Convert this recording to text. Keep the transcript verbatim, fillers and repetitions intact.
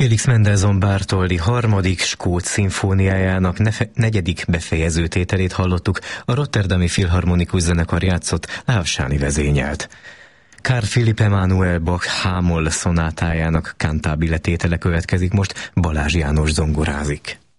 Félix Mendelssohn Bartholdy harmadik skót szimfóniájának nefe- negyedik befejező tételét hallottuk, a Rotterdami Filharmonikus Zenekar játszott, Láv-Sáni vezényelt. Carl Philipp Emanuel Bach H-moll szonátájának kantábile tétele következik most, Balázs János zongorázik.